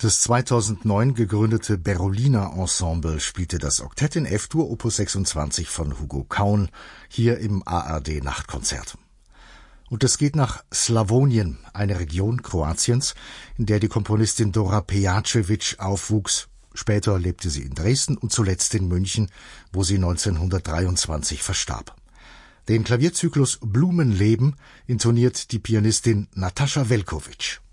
Das 2009 gegründete Berolina Ensemble spielte das Oktett in F-Dur Opus 26 von Hugo Kaun hier im ARD Nachtkonzert. Und es geht nach Slawonien, eine Region Kroatiens, in der die Komponistin Dora Pejacevic aufwuchs. Später lebte sie in Dresden und zuletzt in München, wo sie 1923 verstarb. Den Klavierzyklus Blumenleben intoniert die Pianistin Natascha Velkovic.